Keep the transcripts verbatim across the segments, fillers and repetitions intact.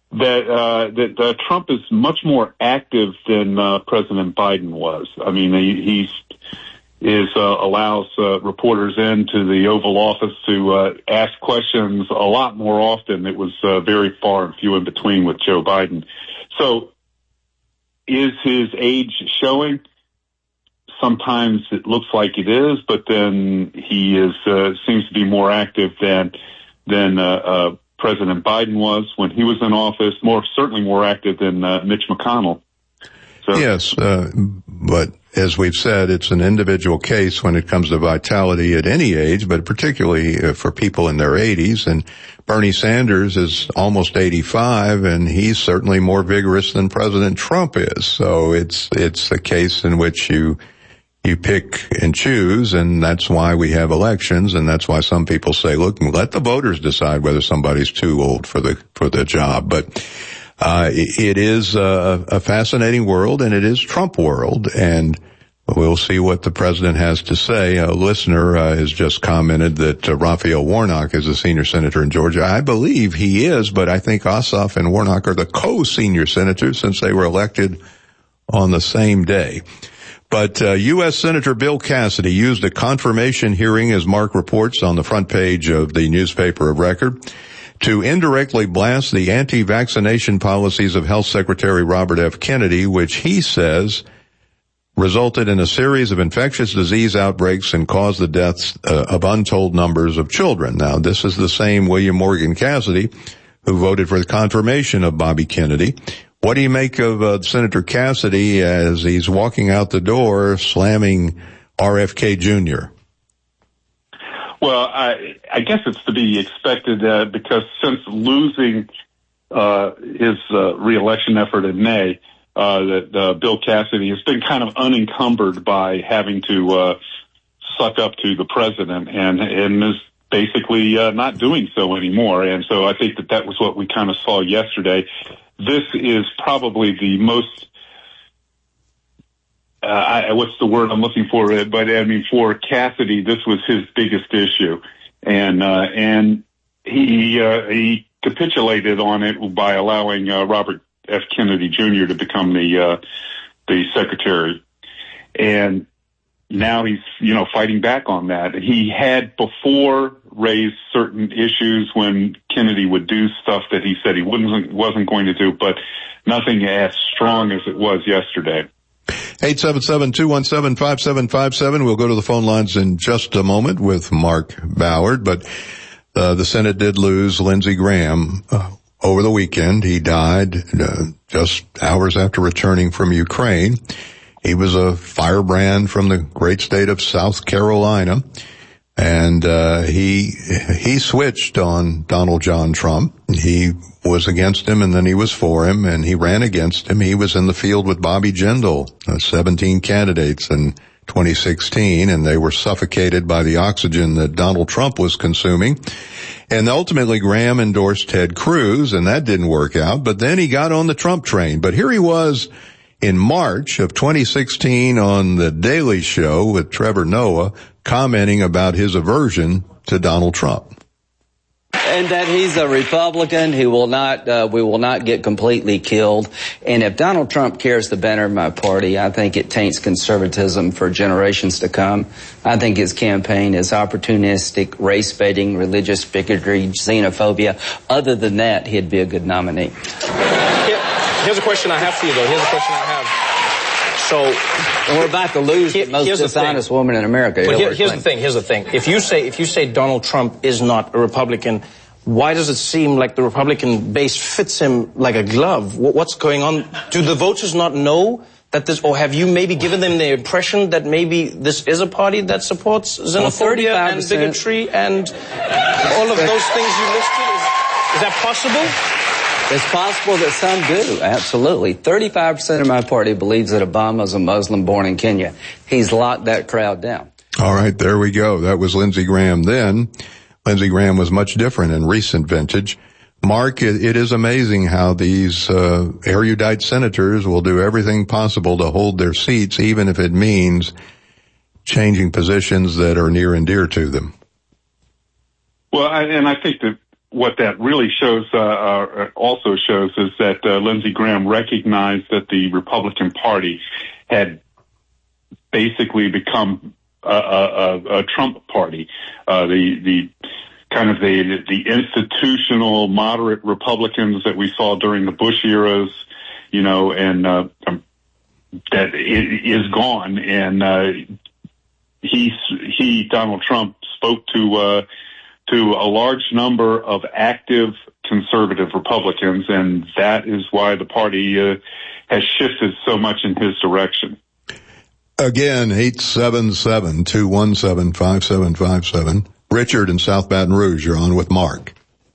that uh, that uh, Trump is much more active than uh, President Biden was. I mean, he he's, is uh, allows uh, reporters into the Oval Office to uh, ask questions a lot more often. It was uh, very far and few in between with Joe Biden. So, is his age showing? Sometimes it looks like it is, but then he is uh, seems to be more active than than uh, uh, President Biden was when he was in office. More certainly more active than uh, Mitch McConnell. So, yes, uh, but as we've said, it's an individual case when it comes to vitality at any age, but particularly uh, for people in their eighties. And Bernie Sanders is almost eighty-five, and he's certainly more vigorous than President Trump is. So it's it's a case in which you you pick and choose, and that's why we have elections, and that's why some people say, look, let the voters decide whether somebody's too old for the for the job. But uh it is a, a fascinating world, and it is Trump world, and we'll see what the president has to say. A listener uh, has just commented that uh, Raphael Warnock is a senior senator in Georgia. I believe he is, but I think Ossoff and Warnock are the co-senior senators since they were elected on the same day. But uh, U S Senator Bill Cassidy used a confirmation hearing, as Mark reports on the front page of the newspaper of record, to indirectly blast the anti-vaccination policies of Health Secretary Robert F. Kennedy, which he says resulted in a series of infectious disease outbreaks and caused the deaths uh, of untold numbers of children. Now, this is the same William Morgan Cassidy who voted for the confirmation of Bobby Kennedy. What do you make of uh, Senator Cassidy as he's walking out the door slamming R F K Junior? Well, I, I guess it's to be expected uh, because since losing uh, his uh, reelection effort in May, uh, that uh, Bill Cassidy has been kind of unencumbered by having to uh, suck up to the president, and, and is basically uh, not doing so anymore. And so I think that that was what we kind of saw yesterday. This is probably the most, uh, I, what's the word I'm looking for? But I mean, for Cassidy, this was his biggest issue. And, uh, and he, uh, he capitulated on it by allowing, uh, Robert F. Kennedy Junior to become the, uh, the secretary. And now he's, you know, fighting back on that. He had before raised certain issues when Kennedy would do stuff that he said he wouldn't, wasn't going to do, but nothing as strong as it was yesterday. eight seven seven, two one seven, five seven five seven. We'll go to the phone lines in just a moment with Mark Ballard, but uh, the Senate did lose Lindsey Graham uh, over the weekend. He died uh, just hours after returning from Ukraine. He was a firebrand from the great state of South Carolina, and uh he he switched on Donald John Trump. He was against him, and then he was for him, and he ran against him. He was in the field with Bobby Jindal, uh, seventeen candidates in twenty sixteen, and they were suffocated by the oxygen that Donald Trump was consuming. And ultimately Graham endorsed Ted Cruz, and that didn't work out, but then he got on the Trump train. But here he was in March of twenty sixteen on The Daily Show with Trevor Noah, commenting about his aversion to Donald Trump. And that he's a Republican who will not, uh, we will not get completely killed. And if Donald Trump cares the banner of my party, I think it taints conservatism for generations to come. I think his campaign is opportunistic, race baiting, religious bigotry, xenophobia. Other than that, he'd be a good nominee. Here's a question I have for you, though. Here's a question I have. So, and we're about to lose here, the most dishonest the woman in America. But here, here's the thing. Here's the thing. If you say if you say Donald Trump is not a Republican, why does it seem like the Republican base fits him like a glove? What's going on? Do the voters not know that this, or have you maybe given them the impression that maybe this is a party that supports xenophobia well, and bigotry and all of those things you listed? Is, is that possible? It's possible that some do, absolutely. thirty-five percent of my party believes that Obama's a Muslim born in Kenya. He's locked that crowd down. All right, there we go. That was Lindsey Graham then. Lindsey Graham was much different in recent vintage. Mark, it, it is amazing how these uh, erudite senators will do everything possible to hold their seats, even if it means changing positions that are near and dear to them. Well, I, and I think that what that really shows, uh, uh, also shows is that uh, Lindsey Graham recognized that the Republican Party had basically become a, a, a Trump party. Uh, the, the kind of the, the institutional moderate Republicans that we saw during the Bush eras, you know, and, uh, that is gone. And, uh, he, he, Donald Trump spoke to, uh, to a large number of active conservative Republicans, and that is why the party uh, has shifted so much in his direction. Again, eight seven seven, two one seven, five seven five seven. Richard in South Baton Rouge, you're on with Mark.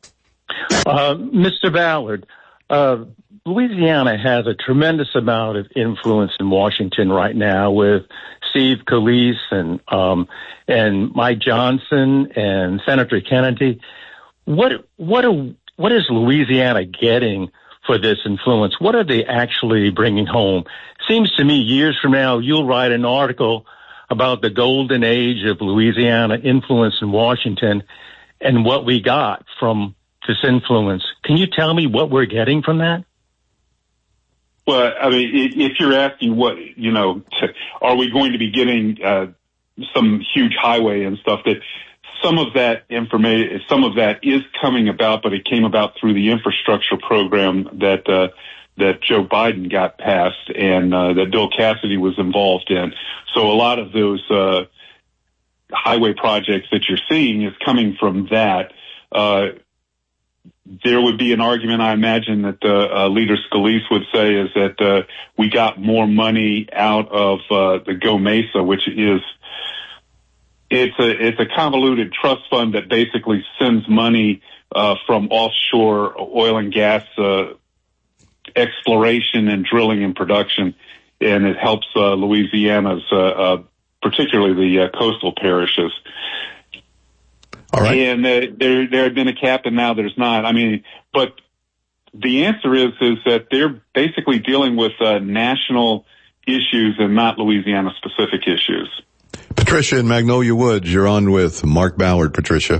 Uh, Mister Ballard, uh, Louisiana has a tremendous amount of influence in Washington right now with Steve Scalise and um, and Mike Johnson and Senator Kennedy. What what are, what is Louisiana getting for this influence? What are they actually bringing home? Seems to me years from now you'll write an article about the golden age of Louisiana influence in Washington and what we got from this influence. Can you tell me what we're getting from that? Well, I mean, if you're asking what, you know, are we going to be getting uh, some huge highway and stuff, that some of that information, some of that is coming about, but it came about through the infrastructure program that uh, that Joe Biden got passed and uh, that Bill Cassidy was involved in. So a lot of those uh, highway projects that you're seeing is coming from that. Uh, There would be an argument, I imagine, that uh, uh, Leader Scalise would say is that uh, we got more money out of uh, the Go Mesa, which is it's a it's a convoluted trust fund that basically sends money uh, from offshore oil and gas uh, exploration and drilling and production, and it helps uh, Louisiana's, uh, uh, particularly the uh, coastal parishes. All right. And uh, there, there had been a cap, and now there's not. I mean, but the answer is, is that they're basically dealing with uh, national issues and not Louisiana-specific issues. Patricia in Magnolia Woods, you're on with Mark Ballard. Patricia.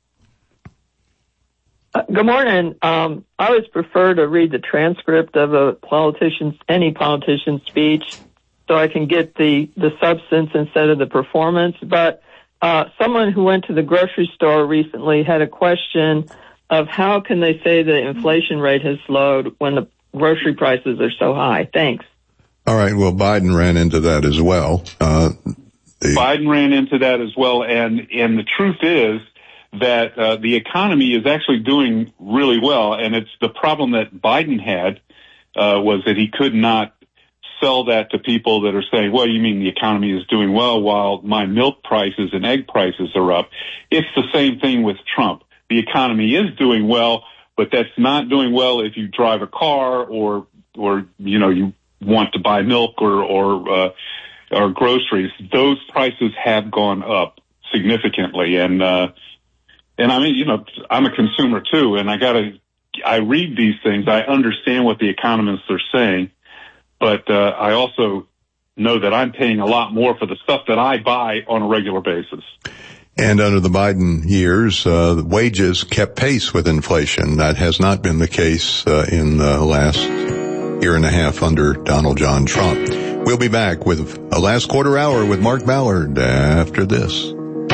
Uh, good morning. Um, I always prefer to read the transcript of a politician's, any politician's speech, so I can get the, the substance instead of the performance. But Uh, someone who went to the grocery store recently had a question of how can they say the inflation rate has slowed when the grocery prices are so high? Thanks. All right. Well, Biden ran into that as well. Uh, the- Biden ran into that as well. And, and the truth is that uh, the economy is actually doing really well. And it's the problem that Biden had uh, was that he could not sell that to people that are saying, well, you mean the economy is doing well while my milk prices and egg prices are up. It's the same thing with Trump. The economy is doing well, but that's not doing well if you drive a car or, or, you know, you want to buy milk or, or, uh, or groceries. Those prices have gone up significantly. And, uh, and I mean, you know, I'm a consumer too, and I gotta, I read these things. I understand what the economists are saying. But uh, I also know that I'm paying a lot more for the stuff that I buy on a regular basis. And under the Biden years, uh, the wages kept pace with inflation. That has not been the case uh, in the last year and a half under Donald John Trump. We'll be back with a last quarter hour with Mark Ballard after this.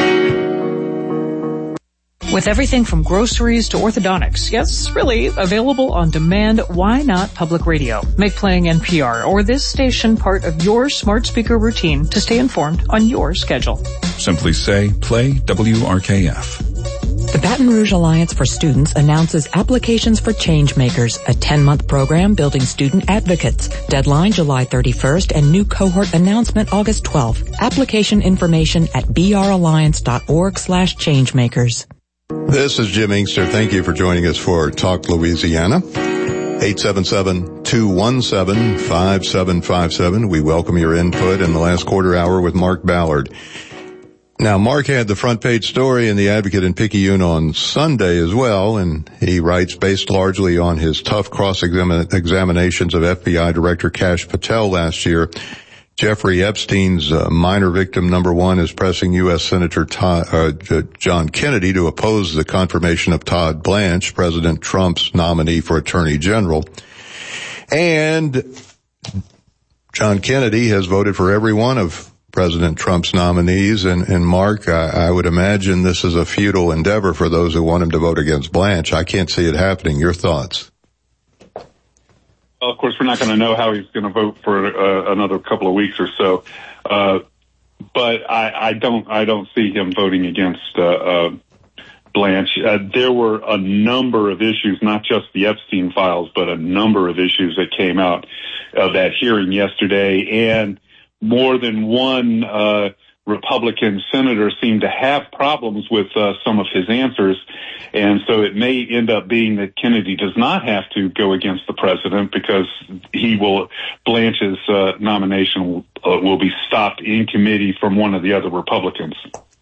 With everything from groceries to orthodontics, yes, really, available on demand, why not public radio? Make playing N P R or this station part of your smart speaker routine to stay informed on your schedule. Simply say, play W R K F. The Baton Rouge Alliance for Students announces applications for Changemakers, a ten-month program building student advocates. Deadline July thirty-first and new cohort announcement August twelfth. Application information at bralliance.org slash changemakers. This is Jim Inkster. Thank you for joining us for Talk Louisiana. eight seven seven, two one seven, five seven five seven. We welcome your input in the last quarter hour with Mark Ballard. Now, Mark had the front page story in the Advocate in Picayune on Sunday as well, and he writes, based largely on his tough cross-examinations of F B I Director Kash Patel last year, Jeffrey Epstein's uh, minor victim number one is pressing U S Senator Todd, uh, John Kennedy to oppose the confirmation of Todd Blanche, President Trump's nominee for Attorney General. And John Kennedy has voted for every one of President Trump's nominees. And, and Mark, I, I would imagine this is a futile endeavor for those who want him to vote against Blanche. I can't see it happening. Your thoughts? Well, of course, we're not going to know how he's going to vote for uh, another couple of weeks or so. Uh, but I, I don't, I don't see him voting against uh, uh, Blanche. Uh, there were a number of issues, not just the Epstein files, but a number of issues that came out of that hearing yesterday, and more than one uh, Republican senator seemed to have problems with uh, some of his answers. And so it may end up being that Kennedy does not have to go against the president because he will, Blanche's uh, nomination will, uh, will be stopped in committee from one of the other Republicans.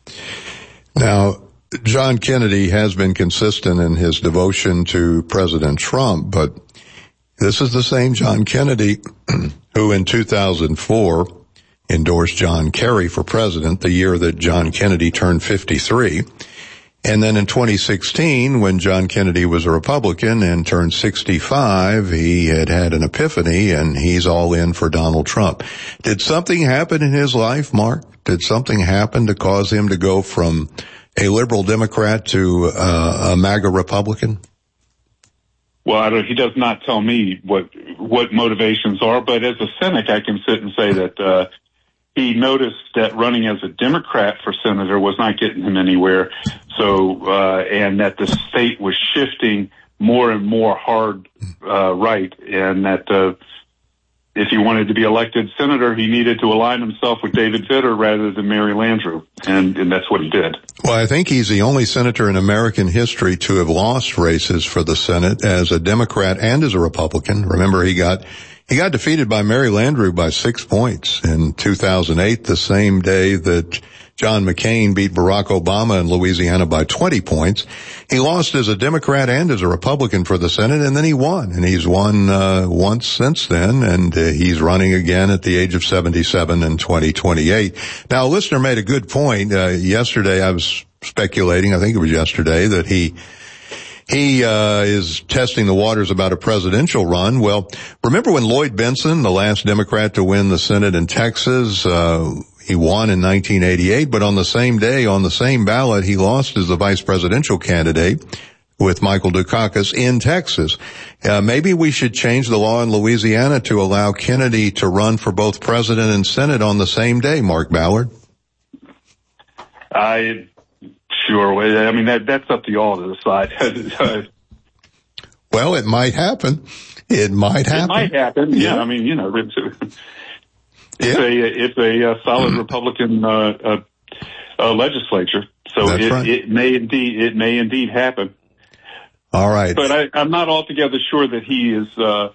Now, John Kennedy has been consistent in his devotion to President Trump, but this is the same John Kennedy who in two thousand four endorsed John Kerry for president, the year that John Kennedy turned fifty-three. And then in twenty sixteen, when John Kennedy was a Republican and turned sixty-five, he had had an epiphany and he's all in for Donald Trump. Did something happen in his life, Mark? Did something happen to cause him to go from a liberal Democrat to uh, a MAGA Republican? Well, I don't, he does not tell me what what motivations are, but as a cynic, I can sit and say that uh he noticed that running as a Democrat for senator was not getting him anywhere. So, uh, and that the state was shifting more and more hard, uh, right. And that, uh, if he wanted to be elected senator, he needed to align himself with David Vitter rather than Mary Landrieu. And, and that's what he did. Well, I think he's the only senator in American history to have lost races for the Senate as a Democrat and as a Republican. Remember, he got He got defeated by Mary Landrieu by six points in two thousand eight, the same day that John McCain beat Barack Obama in Louisiana by twenty points. He lost as a Democrat and as a Republican for the Senate, and then he won. And he's won uh once since then, and uh, he's running again at the age of seventy-seven in twenty twenty-eight. Now, a listener made a good point. Uh, yesterday, I was speculating, I think it was yesterday, that he He uh is testing the waters about a presidential run. Well, remember when Lloyd Bentsen, the last Democrat to win the Senate in Texas, uh he won in nineteen eighty-eight, but on the same day, on the same ballot, he lost as the vice presidential candidate with Michael Dukakis in Texas. Uh, maybe we should change the law in Louisiana to allow Kennedy to run for both president and Senate on the same day, Mark Ballard. I... Sure. I mean, that, that's up to y'all to decide. Well, it might happen. It might happen. It might happen. Yeah. yeah. I mean, you know, it's, it's yeah. a, it's a, a solid Republican, uh, uh, uh, legislature. So it, right. it may indeed, it may indeed happen. All right. But I, I'm not altogether sure that he is, uh,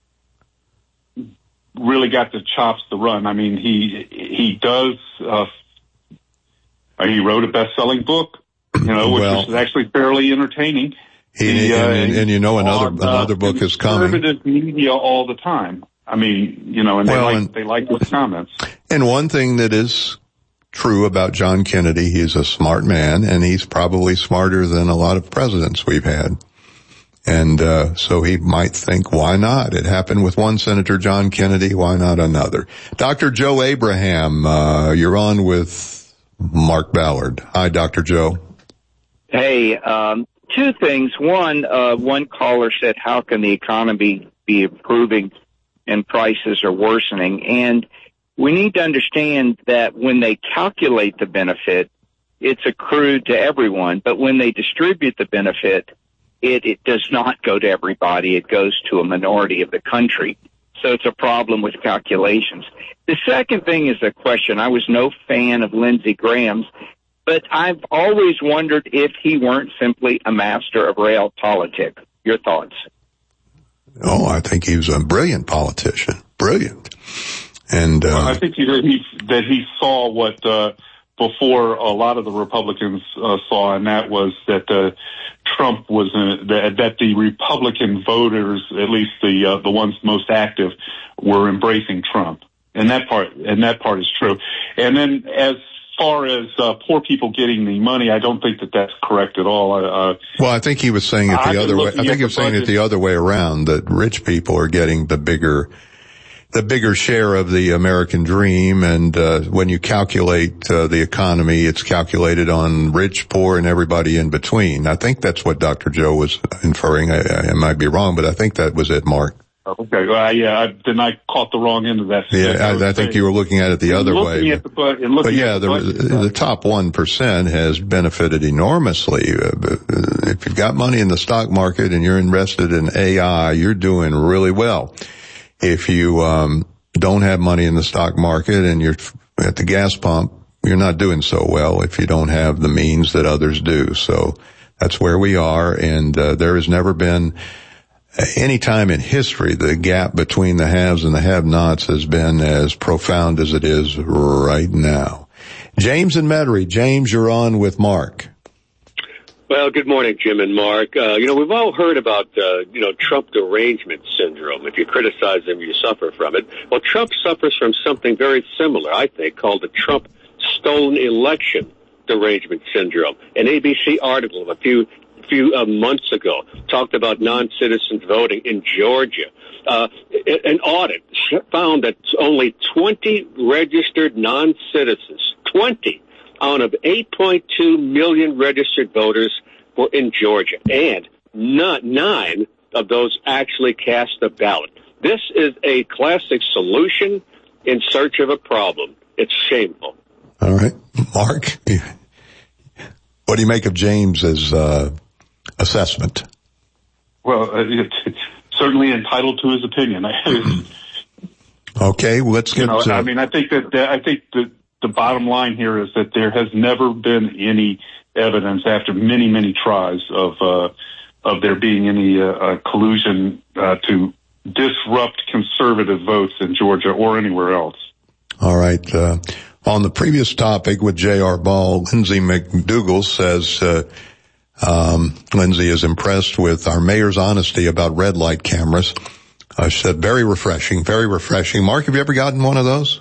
really got the chops to run. I mean, he, he does, uh, he wrote a best-selling book, you know, which well, is actually fairly entertaining. He, the, uh, and, and you know, another on, another uh, book is coming. Conservative media all the time. I mean, you know, and they well, like and, they like his comments. And one thing that is true about John Kennedy, he's a smart man, and he's probably smarter than a lot of presidents we've had. And uh so he might think, why not? It happened with one Senator John Kennedy. Why not another? Doctor Joe Abraham, uh you're on with Mark Ballard. Hi, Doctor Joe. Hey, um, two things. One, uh, one caller said, how can the economy be improving and prices are worsening? And we need to understand that when they calculate the benefit, it's accrued to everyone. But when they distribute the benefit, it, it does not go to everybody. It goes to a minority of the country. So it's a problem with calculations. The second thing is a question. I was no fan of Lindsey Graham's, but I've always wondered if he weren't simply a master of realpolitik. Your thoughts? Oh, I think he was a brilliant politician. Brilliant. And uh, well, I think he, he, that he saw what uh, before a lot of the Republicans uh, saw, and that was that uh, Trump was uh, that, that the Republican voters, at least the uh, the ones most active, were embracing Trump. and that part and that part is true. And then as far as uh, poor people getting the money, I don't think that that's correct at all. Uh, well, I think he was saying it the other way. I think he was saying it the other way around, that rich people are getting the bigger, the bigger share of the American dream. And, uh, when you calculate, uh, the economy, it's calculated on rich, poor, and everybody in between. I think that's what Doctor Joe was inferring. I, I might be wrong, but I think that was it, Mark. Okay, well, yeah, I, then I caught the wrong end of that. Yeah, I, I think you were looking at it the other way. At the, but but yeah, the, the, the top one percent has benefited enormously. If you've got money in the stock market and you're invested in A I, you're doing really well. If you um don't have money in the stock market and you're at the gas pump, you're not doing so well if you don't have the means that others do. So that's where we are, and uh, there has never been any time in history the gap between the haves and the have-nots has been as profound as it is right now. James and Metairie. James, you're on with Mark. Well, good morning, Jim and Mark. Uh, you know, we've all heard about, uh, you know, Trump derangement syndrome. If you criticize him, you suffer from it. Well, Trump suffers from something very similar, I think, called the Trump stolen election derangement syndrome. An A B C article of a few few uh, months ago talked about non-citizens voting in Georgia. Uh, an audit found that only twenty registered non-citizens, twenty out of eight point two million registered voters were in Georgia, and not nine of those actually cast a ballot. This is a classic solution in search of a problem. It's shameful. All right. Mark, what do you make of James's uh assessment? Well, uh, it's certainly entitled to his opinion. Okay, well, let's get. You know, to... I mean, I think that I think that the bottom line here is that there has never been any evidence after many, many tries of uh, of there being any uh, uh, collusion uh, to disrupt conservative votes in Georgia or anywhere else. All right. Uh, on the previous topic with J R. Ball, Lindsay McDougall says. Uh, Um, Lindsay is impressed with our mayor's honesty about red light cameras. I said, very refreshing, very refreshing. Mark, have you ever gotten one of those?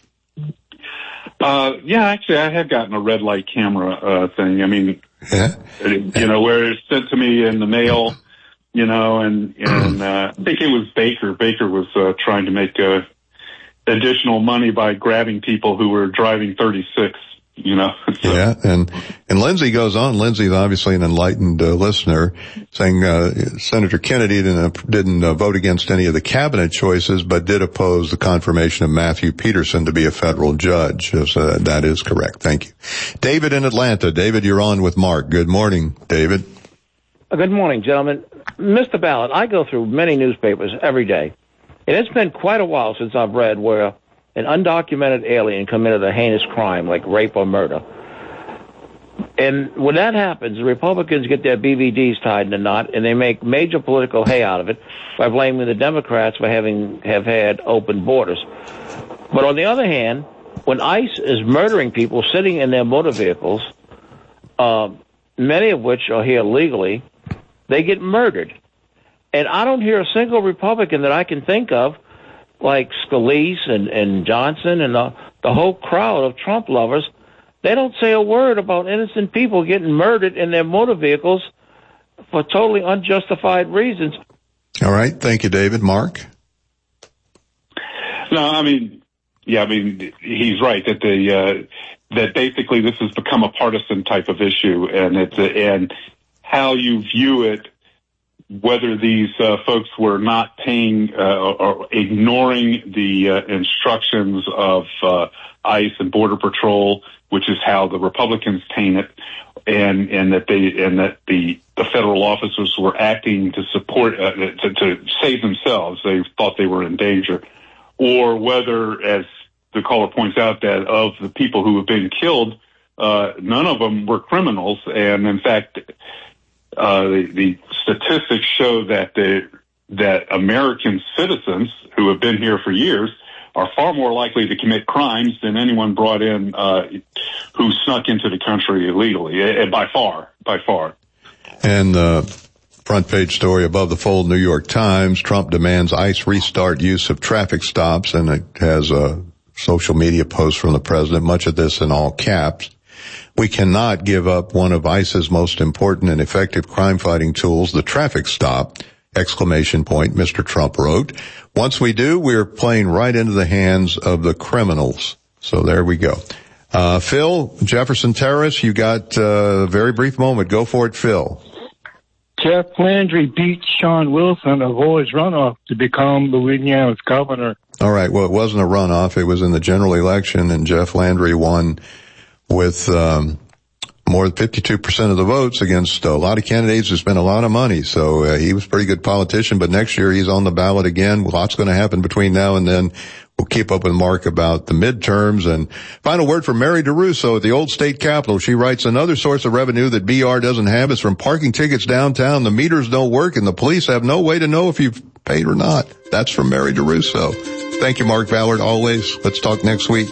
Uh, yeah, actually, I have gotten a red light camera, uh, thing. I mean, yeah. you know, where it's sent to me in the mail, you know, and, and, uh, I think it was Baker. Baker was, uh, trying to make, uh, additional money by grabbing people who were driving thirty-six. You know, so. Yeah, and and Lindsay goes on. Lindsay's obviously an enlightened uh, listener, saying uh, Senator Kennedy didn't didn't uh, vote against any of the cabinet choices, but did oppose the confirmation of Matthew Peterson to be a federal judge. So that is correct. Thank you, David in Atlanta. David, you're on with Mark. Good morning, David. Good morning, gentlemen. Mister Ballard, I go through many newspapers every day, and it's been quite a while since I've read where an undocumented alien committed a heinous crime like rape or murder. And when that happens, the Republicans get their B V Ds tied in a knot, and they make major political hay out of it by blaming the Democrats for having have had open borders. But on the other hand, when ICE is murdering people sitting in their motor vehicles, uh, many of which are here legally, they get murdered. And I don't hear a single Republican that I can think of, like Scalise and, and Johnson and the, the whole crowd of Trump lovers, they don't say a word about innocent people getting murdered in their motor vehicles for totally unjustified reasons. All right. Thank you, David. Mark? No, I mean, yeah, I mean, he's right that the, uh, that basically this has become a partisan type of issue, and it's, a, and how you view it, whether these uh, folks were not paying uh, or ignoring the uh, instructions of uh, ICE and Border Patrol, which is how the Republicans paint it, and and that they and that the the federal officers were acting to support uh, to, to save themselves. They thought they were in danger, or whether, as the caller points out, that of the people who have been killed, uh, none of them were criminals, and in fact. Uh, the, the statistics show that the, that American citizens who have been here for years are far more likely to commit crimes than anyone brought in, uh, who snuck into the country illegally, and by far, by far. And, uh, front page story above the fold, New York Times. Trump demands ICE restart use of traffic stops, and it has a social media post from the president, much of this in all caps. We cannot give up one of ICE's most important and effective crime-fighting tools, the traffic stop, exclamation point, Mister Trump wrote. Once we do, we're playing right into the hands of the criminals. So there we go. Uh, Phil, Jefferson Terrace, you got uh, a very brief moment. Go for it, Phil. Jeff Landry beat Sean Wilson of Hoy's runoff to become Louisiana's governor. All right. Well, it wasn't a runoff. It was in the general election, and Jeff Landry won with um, more than fifty-two percent of the votes against a lot of candidates who spent a lot of money. So uh, he was a pretty good politician, but next year he's on the ballot again. Lots going to happen between now and then. We'll keep up with Mark about the midterms. And final word from Mary DeRusso at the old state capitol. She writes, another source of revenue that B R doesn't have is from parking tickets downtown. The meters don't work and the police have no way to know if you've paid or not. That's from Mary DeRusso. Thank you, Mark Ballard. Always. Let's talk next week.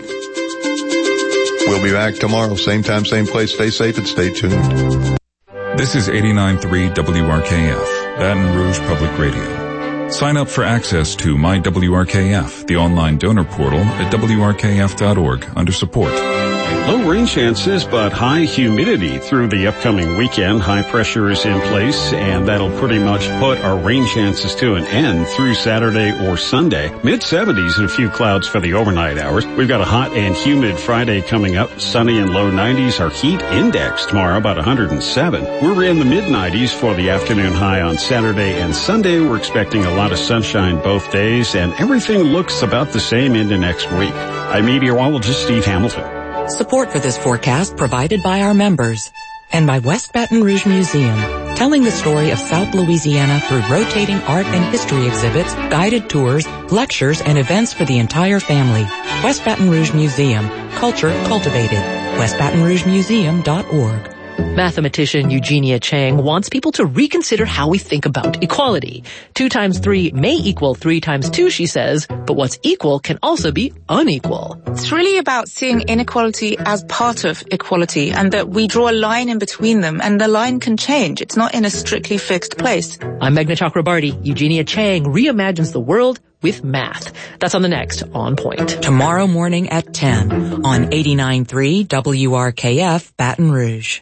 We'll be back tomorrow. Same time, same place. Stay safe and stay tuned. This is eighty-nine point three W R K F, Baton Rouge Public Radio. Sign up for access to My W R K F, the online donor portal at W R K F dot org under support. Low rain chances, but high humidity through the upcoming weekend. High pressure is in place, and that'll pretty much put our rain chances to an end through Saturday or Sunday. mid seventies and a few clouds for the overnight hours. We've got a hot and humid Friday coming up. Sunny and low nineties. Our heat index tomorrow about one hundred seven. We're in the mid nineties for the afternoon high on Saturday and Sunday. We're expecting a lot of sunshine both days, and everything looks about the same into next week. I'm meteorologist Steve Hamilton. Support for this forecast provided by our members and by West Baton Rouge Museum, telling the story of South Louisiana through rotating art and history exhibits, guided tours, lectures, and events for the entire family. West Baton Rouge Museum, culture cultivated. west baton rouge museum dot org. Mathematician Eugenia Chang wants people to reconsider how we think about equality. Two times three may equal three times two, she says, but what's equal can also be unequal. It's really about seeing inequality as part of equality, and that we draw a line in between them, and the line can change. It's not in a strictly fixed place. I'm Meghna Chakrabarty. Eugenia Chang reimagines the world with math. That's on the next On Point. Tomorrow morning at ten on eighty-nine point three W R K F Baton Rouge.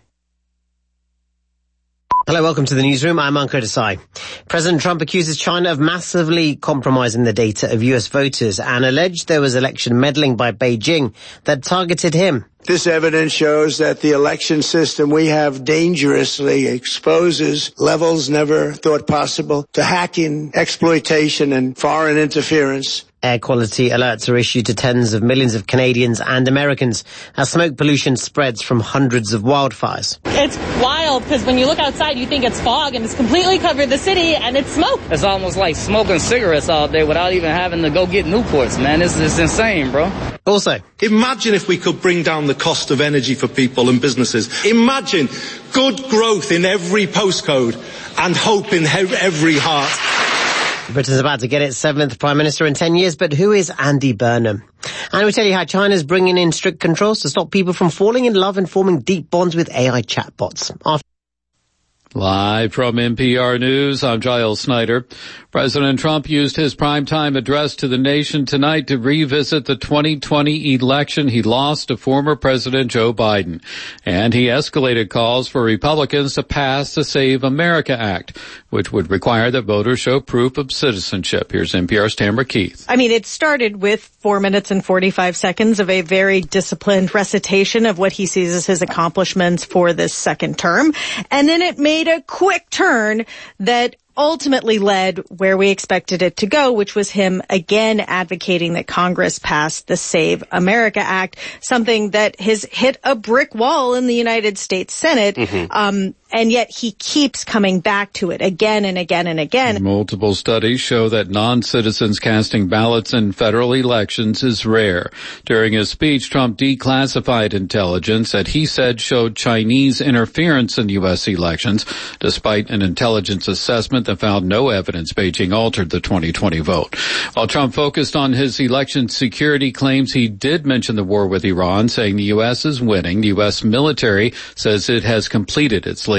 Hello, welcome to the newsroom. I'm Ankur Desai. President Trump accuses China of massively compromising the data of U S voters and alleged there was election meddling by Beijing that targeted him. This evidence shows that the election system we have dangerously exposes levels never thought possible to hacking, exploitation, and foreign interference. Air quality alerts are issued to tens of millions of Canadians and Americans as smoke pollution spreads from hundreds of wildfires. It's wild because when you look outside, you think it's fog and it's completely covered the city and it's smoke. It's almost like smoking cigarettes all day without even having to go get Newports, man. It's, it's insane, bro. Also, imagine if we could bring down the cost of energy for people and businesses. Imagine good growth in every postcode and hope in every heart. Britain's about to get its seventh Prime Minister in ten years, but who is Andy Burnham? And we tell you how China's bringing in strict controls to stop people from falling in love and forming deep bonds with A I chatbots. After Live from N P R News, I'm Giles Snyder. President Trump used his primetime address to the nation tonight to revisit the twenty twenty election he lost to former President Joe Biden. And he escalated calls for Republicans to pass the Save America Act, which would require that voters show proof of citizenship. Here's N P R's Tamara Keith. I mean, it started with four minutes and forty-five seconds of a very disciplined recitation of what he sees as his accomplishments for this second term. And then it made a quick turn that ultimately led where we expected it to go, which was him again advocating that Congress pass the Save America Act, something that has hit a brick wall in the United States Senate. Mm-hmm. Um, and yet he keeps coming back to it again and again and again. Multiple studies show that non-citizens casting ballots in federal elections is rare. During his speech, Trump declassified intelligence that he said showed Chinese interference in U S elections, despite an intelligence assessment that found no evidence Beijing altered the twenty twenty vote. While Trump focused on his election security claims, he did mention the war with Iran, saying the U S is winning. The U S military says it has completed its latest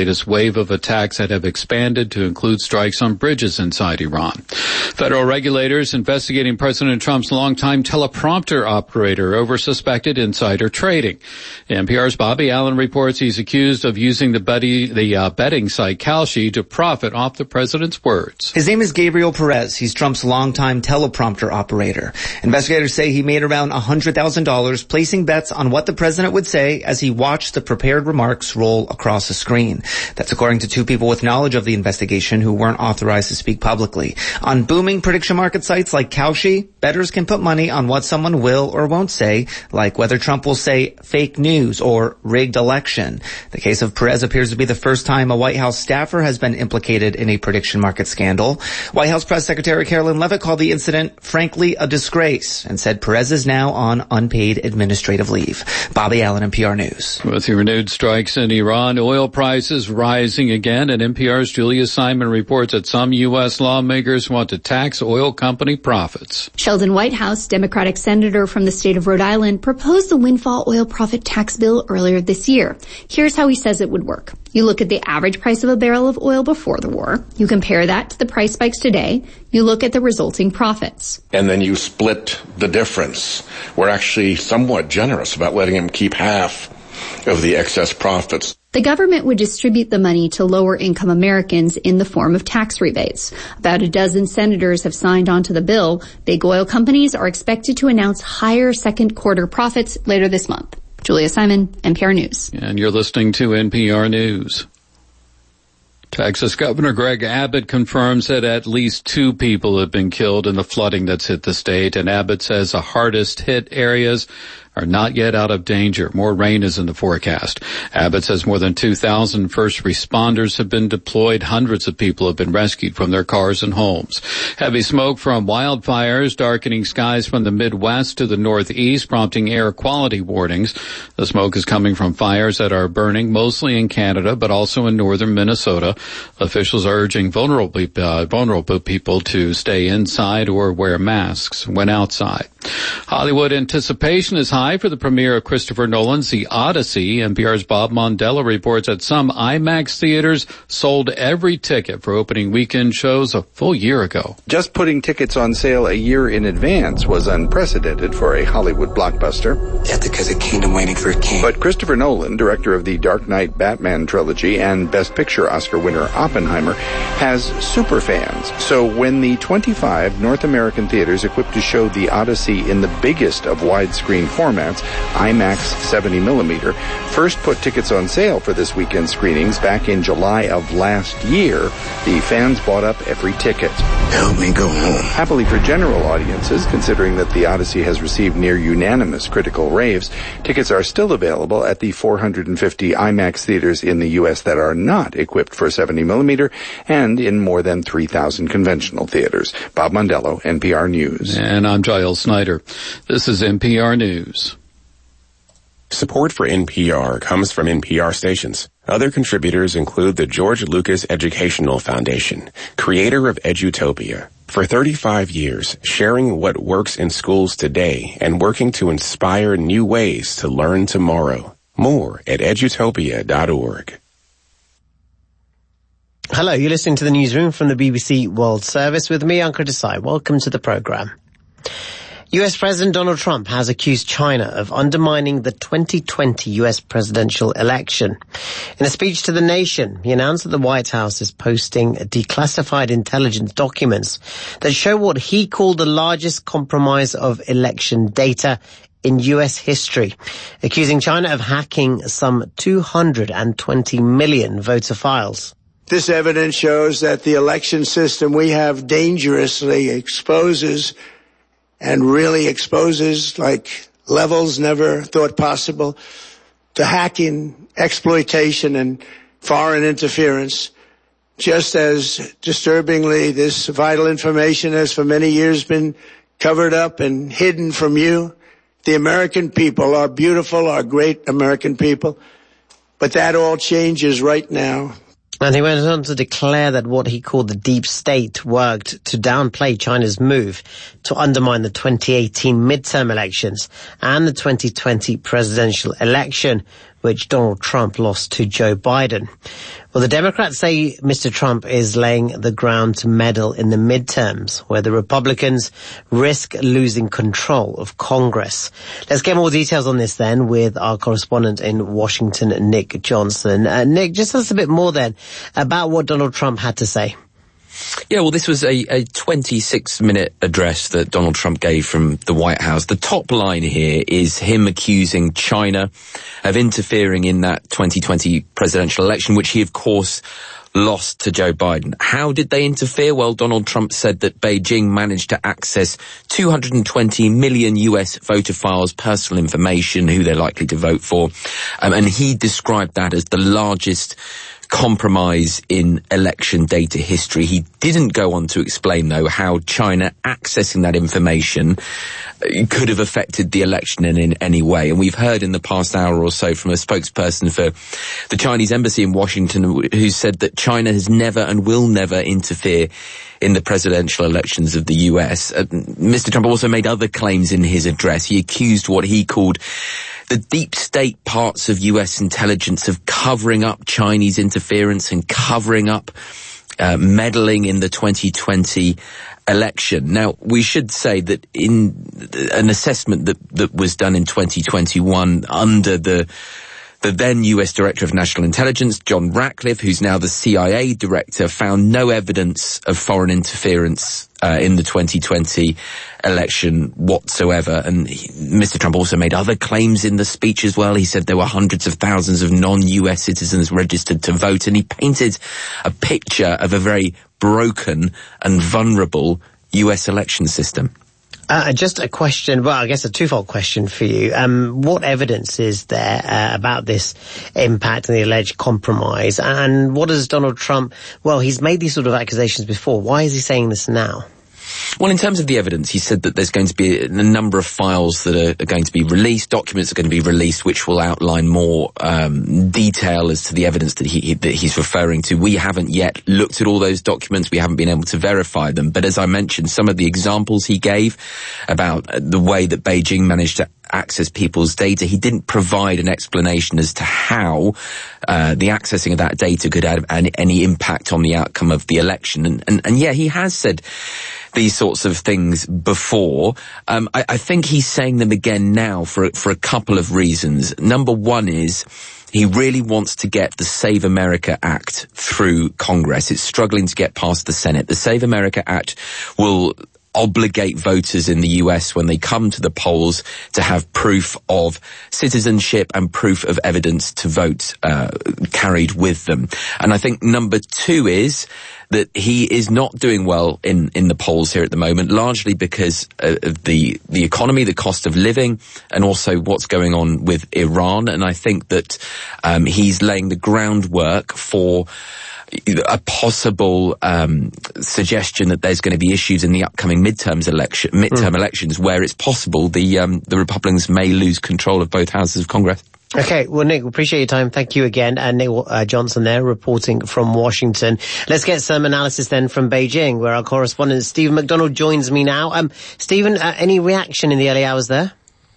latest wave of attacks that have expanded to include strikes on bridges inside Iran. Federal regulators investigating President Trump's longtime teleprompter operator over suspected insider trading. N P R's Bobby Allen reports he's accused of using the, betty, the uh, betting site Kalshi to profit off the president's words. His name is Gabriel Perez. He's Trump's longtime teleprompter operator. Investigators say he made around one hundred thousand dollars placing bets on what the president would say as he watched the prepared remarks roll across the screen. That's according to two people with knowledge of the investigation who weren't authorized to speak publicly. On booming prediction market sites like Kalshi, bettors can put money on what someone will or won't say, like whether Trump will say fake news or rigged election. The case of Perez appears to be the first time a White House staffer has been implicated in a prediction market scandal. White House Press Secretary Carolyn Leavitt called the incident, frankly, a disgrace and said Perez is now on unpaid administrative leave. Bobby Allen, N P R News. With the renewed strikes in Iran, oil prices rising again, and N P R's Julia Simon reports that some U S lawmakers want to tax oil company profits. Sheldon Whitehouse, Democratic senator from the state of Rhode Island, proposed the windfall oil profit tax bill earlier this year. Here's how he says it would work. You look at the average price of a barrel of oil before the war. You compare that to the price spikes today. You look at the resulting profits. And then you split the difference. We're actually somewhat generous about letting him keep half of the excess profits. The government would distribute the money to lower-income Americans in the form of tax rebates. About a dozen senators have signed on to the bill. Big oil companies are expected to announce higher second quarter profits later this month. Julia Simon, N P R News. And you're listening to N P R News. Texas Governor Greg Abbott confirms that at least two people have been killed in the flooding that's hit the state, and Abbott says the hardest hit areas are not yet out of danger. More rain is in the forecast. Abbott says more than two thousand first responders have been deployed. Hundreds of people have been rescued from their cars and homes. Heavy smoke from wildfires darkening skies from the Midwest to the Northeast, prompting air quality warnings. The smoke is coming from fires that are burning mostly in Canada, but also in northern Minnesota. Officials are urging vulnerable, uh, vulnerable people to stay inside or wear masks when outside. Hollywood anticipation is high for the premiere of Christopher Nolan's The Odyssey. N P R's Bob Mondello reports that some IMAX theaters sold every ticket for opening weekend shows a full year ago. Just putting tickets on sale a year in advance was unprecedented for a Hollywood blockbuster. Ithaca's a kingdom waiting for a king. But Christopher Nolan, director of the Dark Knight Batman trilogy and Best Picture Oscar winner Oppenheimer, has super fans. So when the twenty-five North American theaters equipped to show The Odyssey in the biggest of widescreen formats, IMAX seventy millimeter, first put tickets on sale for this weekend screenings back in July of last year, the fans bought up every ticket. Help me go home. Happily for general audiences, considering that The Odyssey has received near unanimous critical raves, tickets are still available at the four hundred fifty IMAX theaters in the U S that are not equipped for seventy millimeter and in more than three thousand conventional theaters. Bob Mondello, N P R News. And I'm Giles Snyder. This is N P R News. Support for N P R comes from N P R stations. Other contributors include the George Lucas Educational Foundation, creator of Edutopia. For thirty-five years, sharing what works in schools today and working to inspire new ways to learn tomorrow. More at edutopia dot org. Hello, you're listening to the newsroom from the B B C World Service with me, Ankur Desai. Welcome to the program. U S President Donald Trump has accused China of undermining the twenty twenty U S presidential election. In a speech to the nation, he announced that the White House is posting declassified intelligence documents that show what he called the largest compromise of election data in U S history, accusing China of hacking some two hundred twenty million voter files. This evidence shows that the election system we have dangerously exposes and really exposes like levels never thought possible to hacking, exploitation, and foreign interference. Just as disturbingly, this vital information has for many years been covered up and hidden from you. The American people are beautiful, are great American people, but that all changes right now. And he went on to declare that what he called the deep state worked to downplay China's move to undermine the twenty eighteen midterm elections and the twenty twenty presidential election, which Donald Trump lost to Joe Biden. Well, the Democrats say Mister Trump is laying the ground to meddle in the midterms, where the Republicans risk losing control of Congress. Let's get more details on this then with our correspondent in Washington, Nick Johnson. Uh, Nick, just tell us a bit more then about what Donald Trump had to say. Yeah, well, this was a, a twenty-six minute address that Donald Trump gave from the White House. The top line here is him accusing China of interfering in that twenty twenty presidential election, which he, of course, lost to Joe Biden. How did they interfere? Well, Donald Trump said that Beijing managed to access two hundred twenty million U S voter files, personal information, who they're likely to vote for. Um, and he described that as the largest compromise in election data history. He didn't go on to explain, though, how China accessing that information could have affected the election in, in any way. And we've heard in the past hour or so from a spokesperson for the Chinese embassy in Washington who said that China has never and will never interfere in the presidential elections of the U S. Uh, Mister Trump also made other claims in his address. He accused what he called the deep state parts of U S intelligence of covering up Chinese interference and covering up uh, meddling in the twenty twenty election. Now, we should say that in an assessment that, that was done in twenty twenty-one under the the then U S Director of National Intelligence, John Ratcliffe, who's now the C I A director, found no evidence of foreign interference uh, in the twenty twenty election whatsoever. And he, Mister Trump also made other claims in the speech as well. He said there were hundreds of thousands of non-U S citizens registered to vote, and he painted a picture of a very broken and vulnerable U S election system. Uh, just a question, well, I guess a twofold question for you. Um, what evidence is there uh, about this impact and the alleged compromise? And what does Donald Trump, well, he's made these sort of accusations before. Why is he saying this now? Well, in terms of the evidence, he said that there's going to be a number of files that are, are going to be released, documents are going to be released, which will outline more um, detail as to the evidence that he that he's referring to. We haven't yet looked at all those documents. We haven't been able to verify them. But as I mentioned, some of the examples he gave about the way that Beijing managed to access people's data, he didn't provide an explanation as to how uh, the accessing of that data could have any, any impact on the outcome of the election. And, and, and yeah, he has said these sorts of things before. Um, I, I think he's saying them again now for for a couple of reasons. Number one is he really wants to get the Save America Act through Congress. It's struggling to get past the Senate. The Save America Act will obligate voters in the U S when they come to the polls to have proof of citizenship and proof of evidence to vote uh, carried with them. And I think number two is that he is not doing well in, in the polls here at the moment, largely because uh, of the, the economy, the cost of living, and also what's going on with Iran. And I think that um, he's laying the groundwork for a possible um, suggestion that there's going to be issues in the upcoming midterms election, midterm mm. elections, where it's possible the um, the Republicans may lose control of both houses of Congress. Okay, well, Nick, appreciate your time. Thank you again. And Nick uh, Johnson there, reporting from Washington. Let's get some analysis then from Beijing, where our correspondent Stephen McDonald joins me now. Um, Stephen, uh, any reaction in the early hours there?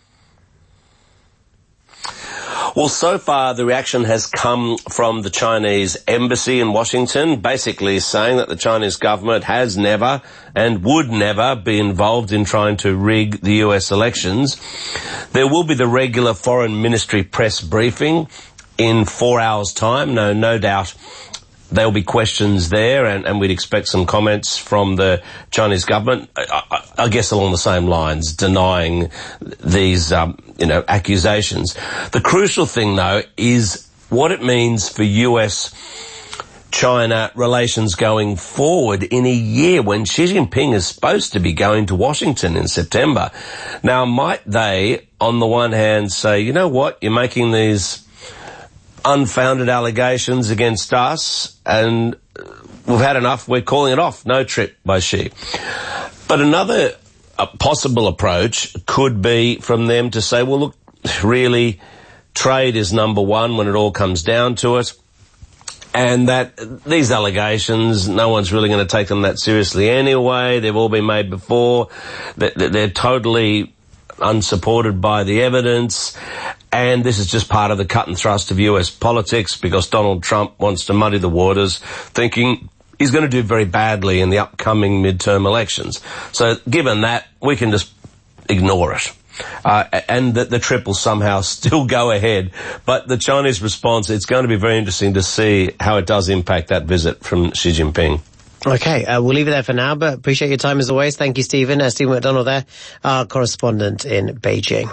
Well, so far the reaction has come from the Chinese embassy in Washington, basically saying that the Chinese government has never and would never be involved in trying to rig the U S elections. There will be the regular foreign ministry press briefing in four hours' time. No, no doubt there'll be questions there, and, and we'd expect some comments from the Chinese government, I, I, I guess along the same lines, denying these, um, you know, accusations. The crucial thing, though, is what it means for U S China relations going forward in a year when Xi Jinping is supposed to be going to Washington in September. Now, might they, on the one hand, say, you know what, you're making these unfounded allegations against us, and we've had enough, we're calling it off, no trip by Xi. But another uh, possible approach could be from them to say, well, look, really, trade is number one when it all comes down to it, and that these allegations, no one's really going to take them that seriously anyway, they've all been made before, they're, they're totally unsupported by the evidence, And this is just part of the cut and thrust of U S politics because Donald Trump wants to muddy the waters, thinking he's going to do very badly in the upcoming midterm elections. So given that, we can just ignore it. Uh, and that the trip will somehow still go ahead. But the Chinese response, it's going to be very interesting to see how it does impact that visit from Xi Jinping. Okay, uh, we'll leave it there for now, but appreciate your time as always. Thank you, Stephen. Uh, Stephen McDonald there, our correspondent in Beijing.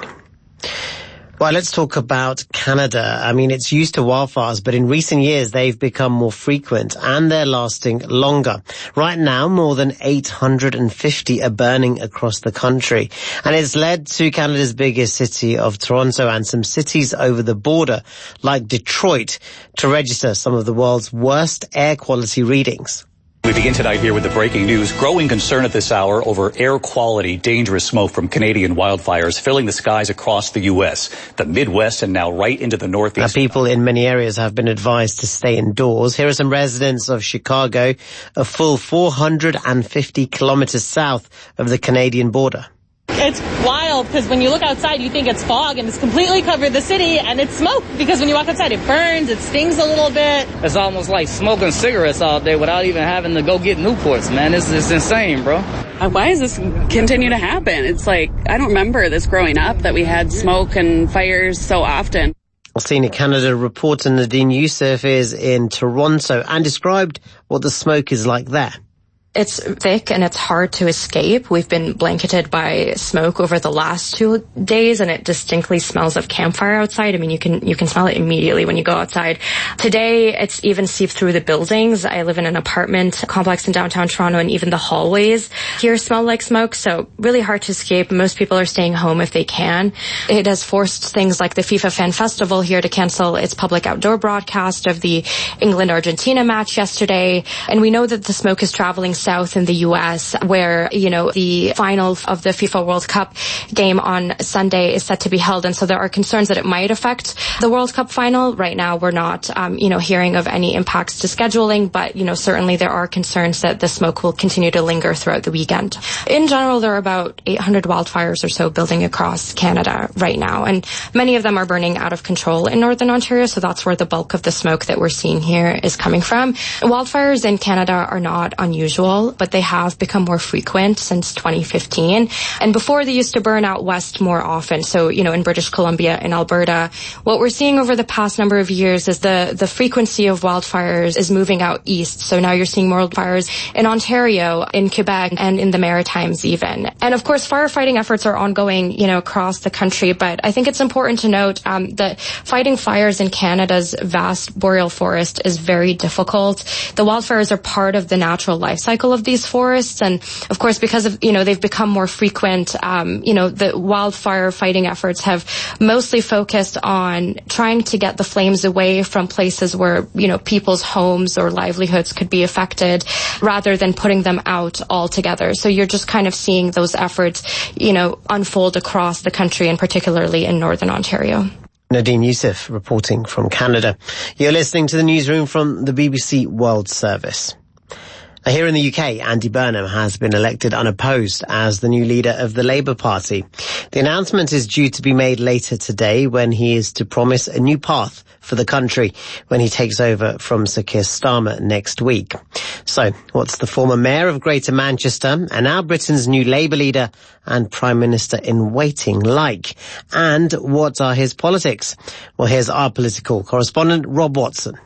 Well, let's talk about Canada. I mean, it's used to wildfires, but in recent years, they've become more frequent and they're lasting longer. Right now, more than eight hundred fifty are burning across the country. And it's led to Canada's biggest city of Toronto and some cities over the border, like Detroit, to register some of the world's worst air quality readings. We begin tonight here with the breaking news. Growing concern at this hour over air quality, dangerous smoke from Canadian wildfires filling the skies across the U S, the Midwest, and now right into the Northeast. Now, people in many areas have been advised to stay indoors. Here are some residents of Chicago, a full four hundred fifty kilometers south of the Canadian border. It's wild because when you look outside, you think it's fog and it's completely covered the city and it's smoke because when you walk outside, it burns, it stings a little bit. It's almost like smoking cigarettes all day without even having to go get Newports, man. It's, it's insane, bro. Why does this continue to happen? It's like, I don't remember this growing up that we had smoke and fires so often. Senior Canada reporter Nadine Youssef is in Toronto and described what the smoke is like there. It's thick and it's hard to escape. We've been blanketed by smoke over the last two days and it distinctly smells of campfire outside. I mean, you can, you can smell it immediately when you go outside. Today, it's even seeped through the buildings. I live in an apartment complex in downtown Toronto and even the hallways here smell like smoke. So really hard to escape. Most people are staying home if they can. It has forced things like the FIFA Fan Festival here to cancel its public outdoor broadcast of the England-Argentina match yesterday. And we know that the smoke is traveling south in the U S where, you know, the final of the FIFA World Cup game on Sunday is set to be held. And so there are concerns that it might affect the World Cup final. Right now, we're not, um, you know, hearing of any impacts to scheduling, but, you know, certainly there are concerns that the smoke will continue to linger throughout the weekend. In general, there are about eight hundred wildfires or so building across Canada right now. And many of them are burning out of control in Northern Ontario. So that's where the bulk of the smoke that we're seeing here is coming from. Wildfires in Canada are not unusual, but they have become more frequent since twenty fifteen. And before, they used to burn out west more often. So, you know, in British Columbia, in Alberta, what we're seeing over the past number of years is the, the frequency of wildfires is moving out east. So now you're seeing more wildfires in Ontario, in Quebec, and in the Maritimes even. And of course, firefighting efforts are ongoing, you know, across the country. But I think it's important to note um, that fighting fires in Canada's vast boreal forest is very difficult. The wildfires are part of the natural life cycle of these forests, and of course, because of, you know, they've become more frequent, um, you know, the wildfire fighting efforts have mostly focused on trying to get the flames away from places where, you know, people's homes or livelihoods could be affected, rather than putting them out altogether. So you're just kind of seeing those efforts, you know, unfold across the country, and particularly in Northern Ontario. Nadine Youssef reporting from Canada. You're listening to the newsroom from the B B C World Service. Here in the U K, Andy Burnham has been elected unopposed as the new leader of the Labour Party. The announcement is due to be made later today, when he is to promise a new path for the country when he takes over from Sir Keir Starmer next week. So, what's the former mayor of Greater Manchester and now Britain's new Labour leader and Prime Minister in waiting like? And what are his politics? Well, here's our political correspondent, Rob Watson.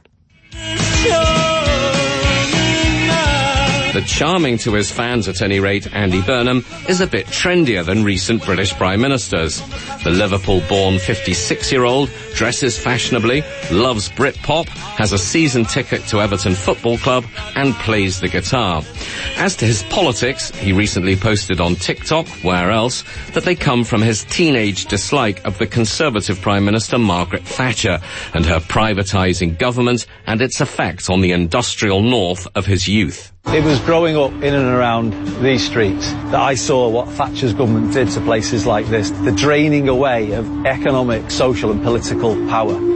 The charming to his fans, at any rate, Andy Burnham, is a bit trendier than recent British Prime Ministers. The Liverpool-born fifty-six-year-old dresses fashionably, loves Britpop, has a season ticket to Everton Football Club, and plays the guitar. As to his politics, he recently posted on TikTok, where else, that they come from his teenage dislike of the Conservative Prime Minister Margaret Thatcher and her privatising government and its effect on the industrial north of his youth. It was growing up in and around these streets that I saw what Thatcher's government did to places like this, the draining away of economic, social and political power.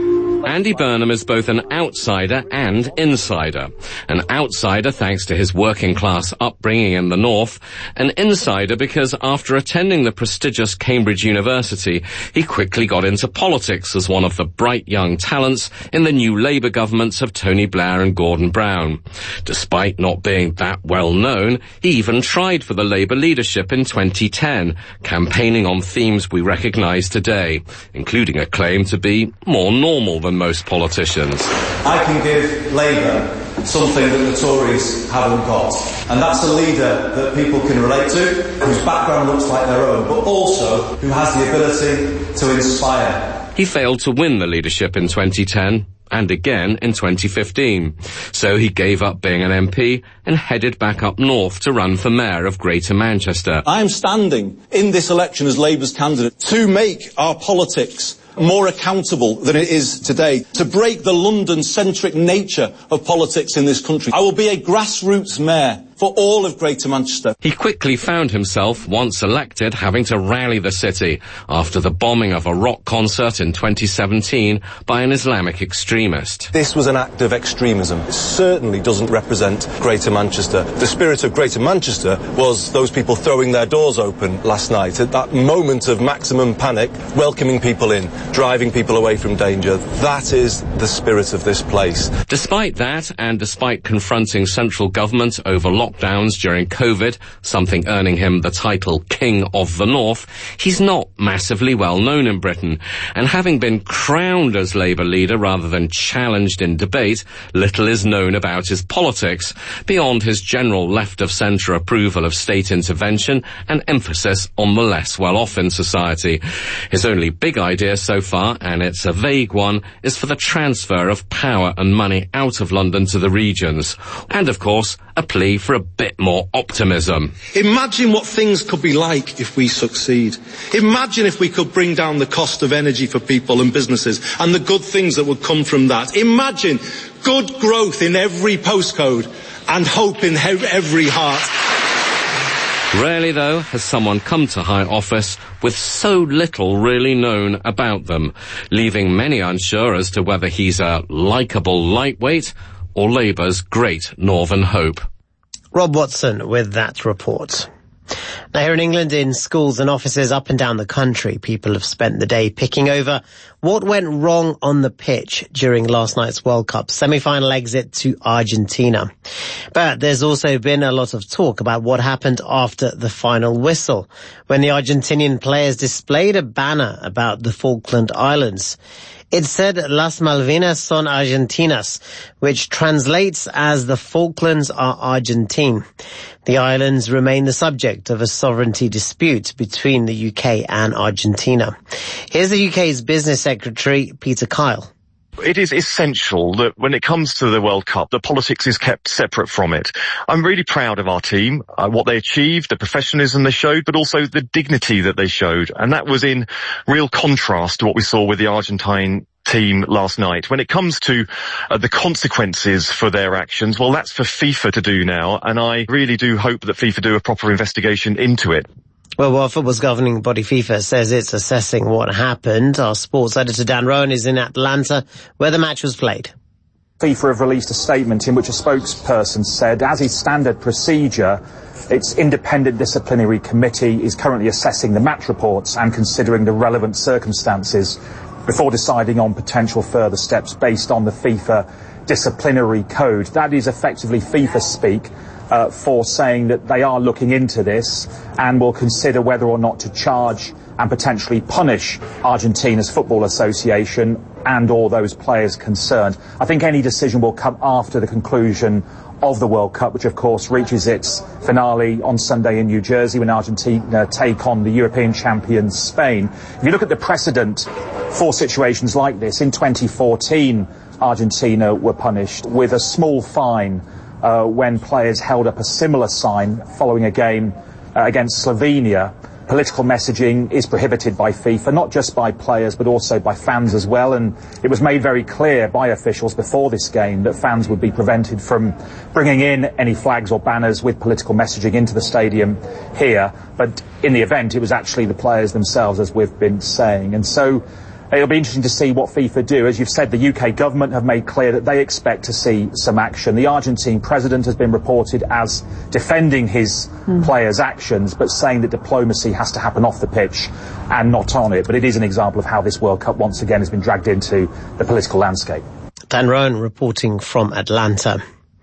Andy Burnham is both an outsider and insider. An outsider thanks to his working class upbringing in the north, an insider because after attending the prestigious Cambridge University, he quickly got into politics as one of the bright young talents in the new Labour governments of Tony Blair and Gordon Brown. Despite not being that well known, he even tried for the Labour leadership in twenty ten, campaigning on themes we recognise today, including a claim to be more normal than most politicians. I can give Labour something that the Tories haven't got, and that's a leader that people can relate to, whose background looks like their own, but also who has the ability to inspire. He failed to win the leadership in twenty ten, and again in twenty fifteen. So he gave up being an M P and headed back up north to run for mayor of Greater Manchester. I am standing in this election as Labour's candidate to make our politics more accountable than it is today, to break the London-centric nature of politics in this country. I will be a grassroots mayor for all of Greater Manchester. He quickly found himself, once elected, having to rally the city after the bombing of a rock concert in twenty seventeen by an Islamic extremist. This was an act of extremism. It certainly doesn't represent Greater Manchester. The spirit of Greater Manchester was those people throwing their doors open last night at that moment of maximum panic, welcoming people in, driving people away from danger. That is the spirit of this place. Despite that, and despite confronting central government over lockdowns during COVID, something earning him the title King of the North, he's not massively well known in Britain. And having been crowned as Labour leader rather than challenged in debate, little is known about his politics, beyond his general left-of-centre approval of state intervention and emphasis on the less well-off in society. His only big idea so far, and it's a vague one, is for the transfer of power and money out of London to the regions. And, of course, a plea for a bit more optimism. Imagine what things could be like if we succeed. Imagine if we could bring down the cost of energy for people and businesses and the good things that would come from that. Imagine good growth in every postcode and hope in he- every heart. Rarely, though, has someone come to high office with so little really known about them, leaving many unsure as to whether he's a likeable lightweight or Labour's great northern hope. Rob Watson with that report. Now, here in England, in schools and offices up and down the country, people have spent the day picking over what went wrong on the pitch during last night's World Cup semi-final exit to Argentina. But there's also been a lot of talk about what happened after the final whistle, when the Argentinian players displayed a banner about the Falkland Islands. It said Las Malvinas son Argentinas, which translates as the Falklands are Argentine. The islands remain the subject of a sovereignty dispute between the U K and Argentina. Here's the U K's Business Secretary, Peter Kyle. It is essential that when it comes to the World Cup, the politics is kept separate from it. I'm really proud of our team, uh, what they achieved, the professionalism they showed, but also the dignity that they showed. And that was in real contrast to what we saw with the Argentine team last night. When it comes to uh, the consequences for their actions, well, that's for FIFA to do now. And I really do hope that FIFA do a proper investigation into it. Well, while football's governing body FIFA says it's assessing what happened, our sports editor Dan Rowan is in Atlanta, where the match was played. FIFA have released a statement in which a spokesperson said, as is standard procedure, its independent disciplinary committee is currently assessing the match reports and considering the relevant circumstances before deciding on potential further steps based on the FIFA disciplinary code. That is effectively FIFA speak uh, for saying that they are looking into this and will consider whether or not to charge and potentially punish Argentina's Football Association and or those players concerned. I think any decision will come after the conclusion of the World Cup, which of course reaches its finale on Sunday in New Jersey when Argentina take on the European champions Spain. If you look at the precedent for situations like this, in twenty fourteen Argentina were punished with a small fine uh, when players held up a similar sign following a game uh, against Slovenia. Political messaging is prohibited by FIFA, not just by players but also by fans as well, and it was made very clear by officials before this game that fans would be prevented from bringing in any flags or banners with political messaging into the stadium here. But in the event, it was actually the players themselves, as we've been saying. And so It'll be interesting to see what FIFA do. As you've said, the U K government have made clear that they expect to see some action. The Argentine president has been reported as defending his mm. players' actions, but saying that diplomacy has to happen off the pitch and not on it. But it is an example of how this World Cup once again has been dragged into the political landscape. Dan Rowan reporting from Atlanta.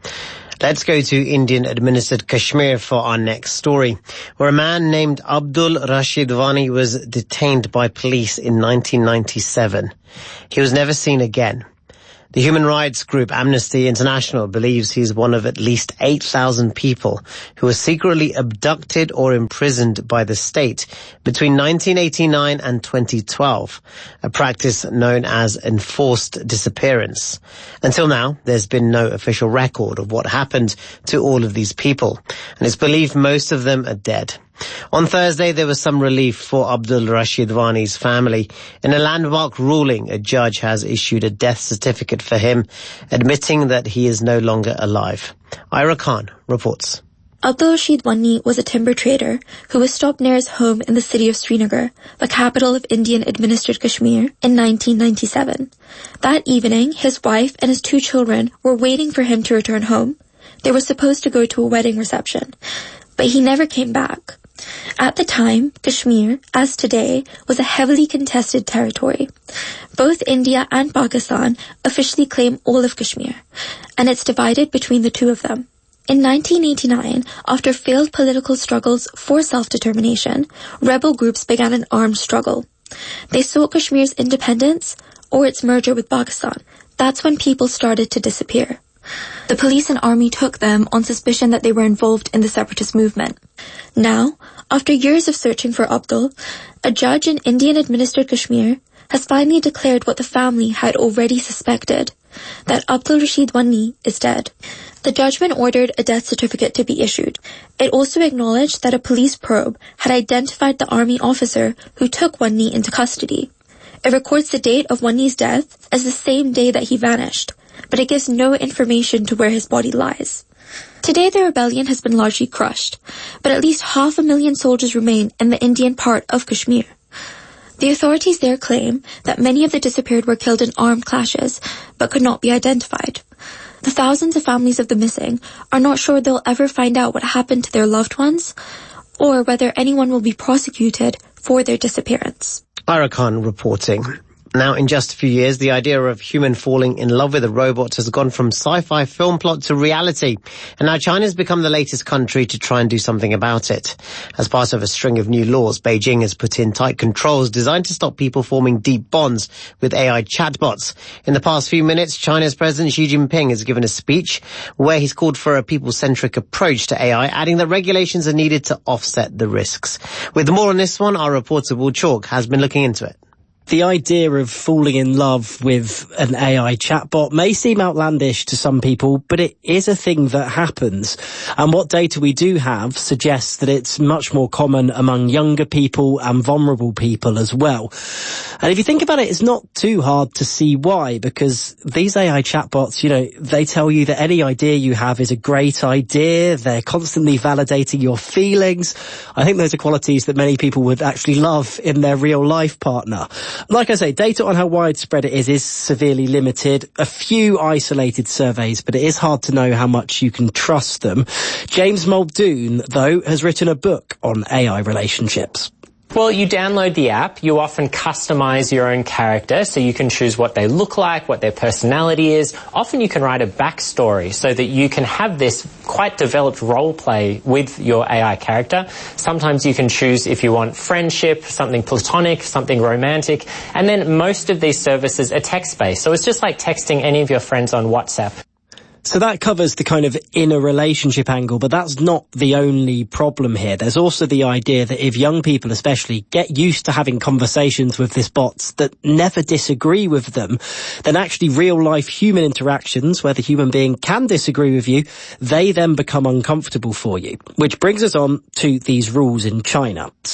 Let's go to Indian-administered Kashmir for our next story, where a man named Abdul Rashid Wani was detained by police in nineteen ninety-seven. He was never seen again. The human rights group Amnesty International believes he's one of at least eight thousand people who were secretly abducted or imprisoned by the state between nineteen eighty-nine and twenty twelve, a practice known as enforced disappearance. Until now, there's been no official record of what happened to all of these people, and it's believed most of them are dead. On Thursday, there was some relief for Abdul Rashid Wani's family. In a landmark ruling, a judge has issued a death certificate for him, admitting that he is no longer alive. Ira Khan reports. Abdul Rashid Wani was a timber trader who was stopped near his home in the city of Srinagar, the capital of Indian-administered Kashmir, in nineteen ninety-seven. That evening, his wife and his two children were waiting for him to return home. They were supposed to go to a wedding reception, but he never came back. At the time, Kashmir, as today, was a heavily contested territory. Both India and Pakistan officially claim all of Kashmir, and it's divided between the two of them. In nineteen eighty-nine, after failed political struggles for self-determination, rebel groups began an armed struggle. They sought Kashmir's independence or its merger with Pakistan. That's when people started to disappear. The police and army took them on suspicion that they were involved in the separatist movement. Now, after years of searching for Abdul, a judge in Indian-administered Kashmir has finally declared what the family had already suspected, that Abdul Rashid Wani is dead. The judgment ordered a death certificate to be issued. It also acknowledged that a police probe had identified the army officer who took Wani into custody. It records the date of Wani's death as the same day that he vanished, but it gives no information to where his body lies. Today the rebellion has been largely crushed, but at least half a million soldiers remain in the Indian part of Kashmir. The authorities there claim that many of the disappeared were killed in armed clashes, but could not be identified. The thousands of families of the missing are not sure they'll ever find out what happened to their loved ones, or whether anyone will be prosecuted for their disappearance. Ira Khan reporting. Now, in just a few years, the idea of human falling in love with a robot has gone from sci-fi film plot to reality. And now China's become the latest country to try and do something about it. As part of a string of new laws, Beijing has put in tight controls designed to stop people forming deep bonds with A I chatbots. In the past few minutes, China's President Xi Jinping has given a speech where he's called for a people-centric approach to A I, adding that regulations are needed to offset the risks. With more on this one, our reporter Will Chalk has been looking into it. The idea of falling in love with an A I chatbot may seem outlandish to some people, but it is a thing that happens. And what data we do have suggests that it's much more common among younger people and vulnerable people as well. And if you think about it, it's not too hard to see why, because these A I chatbots, you know, they tell you that any idea you have is a great idea. They're constantly validating your feelings. I think those are qualities that many people would actually love in their real life partner. Like I say, data on how widespread it is is severely limited. A few isolated surveys, but it is hard to know how much you can trust them. James Muldoon, though, has written a book on A I relationships. Well, you download the app, you often customize your own character, so you can choose what they look like, what their personality is. Often you can write a backstory so that you can have this quite developed role play with your A I character. Sometimes you can choose if you want friendship, something platonic, something romantic, and then most of these services are text-based. So it's just like texting any of your friends on WhatsApp. So that covers the kind of inner relationship angle, but that's not the only problem here. There's also the idea that if young people especially get used to having conversations with these bots that never disagree with them, then actually real life human interactions where the human being can disagree with you, they then become uncomfortable for you. Which brings us on to these rules in China. So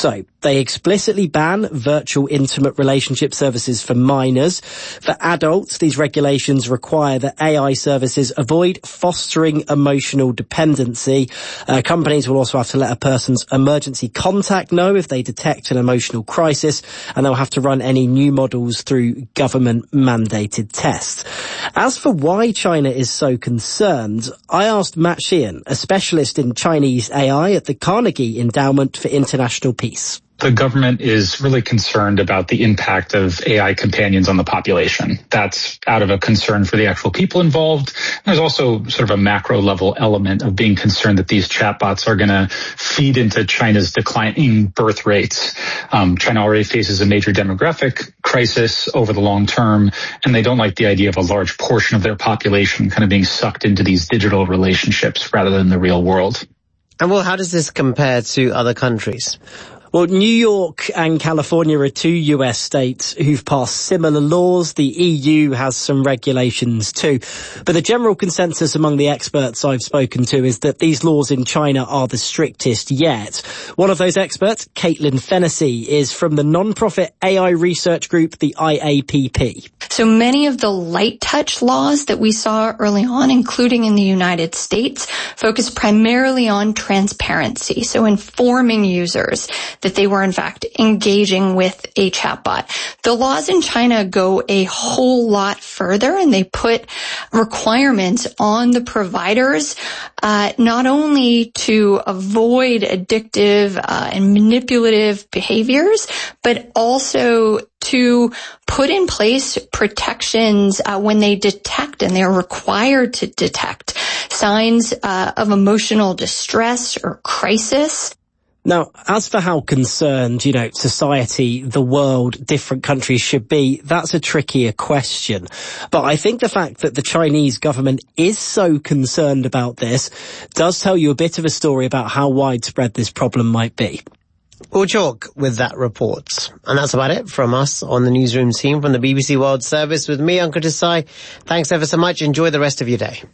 They explicitly ban virtual intimate relationship services for minors. For adults, these regulations require that A I services avoid fostering emotional dependency. Uh, companies will also have to let a person's emergency contact know if they detect an emotional crisis, and they'll have to run any new models through government-mandated tests. As for why China is so concerned, I asked Matt Sheehan, a specialist in Chinese A I at the Carnegie Endowment for International Peace. The government is really concerned about the impact of A I companions on the population. That's out of a concern for the actual people involved. There's also sort of a macro level element of being concerned that these chatbots are going to feed into China's declining birth rates. Um, China already faces a major demographic crisis over the long term, and they don't like the idea of a large portion of their population kind of being sucked into these digital relationships rather than the real world. And well, how does this compare to other countries? Well, New York and California are two U S states who've passed similar laws. The E U has some regulations too. But the general consensus among the experts I've spoken to is that these laws in China are the strictest yet. One of those experts, Caitlin Fennessy, is from the non-profit A I research group, the I A P P. So many of the light touch laws that we saw early on, including in the United States, focus primarily on transparency. So informing users that they were in fact engaging with a chatbot. The laws in China go a whole lot further, and they put requirements on the providers, uh, not only to avoid addictive uh, and manipulative behaviors, but also to put in place protections uh, when they detect, and they're required to detect, signs uh, of emotional distress or crisis. Now, as for how concerned, you know, society, the world, different countries should be, that's a trickier question. But I think the fact that the Chinese government is so concerned about this does tell you a bit of a story about how widespread this problem might be. We'll talk with that report. And that's about it from us on the newsroom team from the B B C World Service with me, Ankur Desai. Thanks ever so much. Enjoy the rest of your day.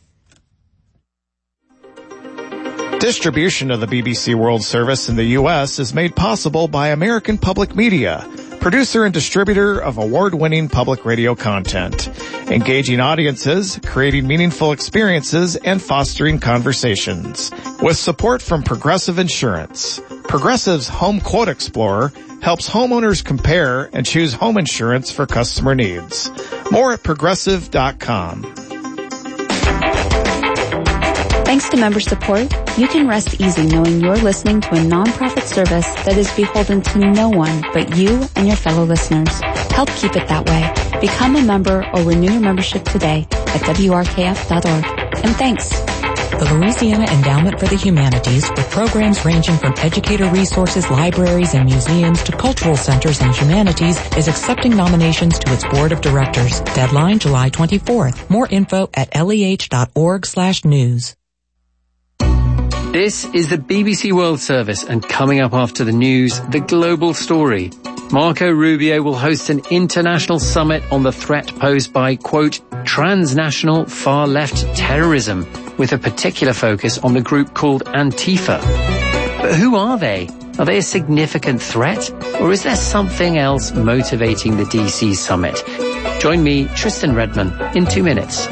Distribution of the B B C World Service in the U S is made possible by American Public Media, producer and distributor of award-winning public radio content, engaging audiences, creating meaningful experiences, and fostering conversations. With support from Progressive Insurance, Progressive's Home Quote Explorer helps homeowners compare and choose home insurance for customer needs. More at progressive dot com. Thanks to member support, you can rest easy knowing you're listening to a nonprofit service that is beholden to no one but you and your fellow listeners. Help keep it that way. Become a member or renew your membership today at W R K F dot org. And thanks. The Louisiana Endowment for the Humanities, with programs ranging from educator resources, libraries, and museums to cultural centers and humanities, is accepting nominations to its board of directors. Deadline July twenty-fourth. More info at leh dot org slash news. This is the B B C World Service, and coming up after the news, the global story. Marco Rubio will host an international summit on the threat posed by, quote, transnational far-left terrorism, with a particular focus on the group called Antifa. But who are they? Are they a significant threat? Or is there something else motivating the D C summit? Join me, Tristan Redman, in two minutes.